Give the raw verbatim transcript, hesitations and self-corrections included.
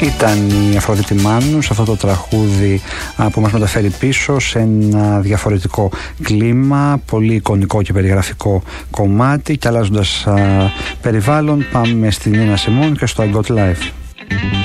Ήταν η Αφροδίτη Μάνου σε αυτό το τραγούδι που μας μεταφέρει πίσω σε ένα διαφορετικό κλίμα, πολύ εικονικό και περιγραφικό κομμάτι. Και αλλάζοντας περιβάλλον, πάμε στην Νίνα Σιμών και στο I Got Life.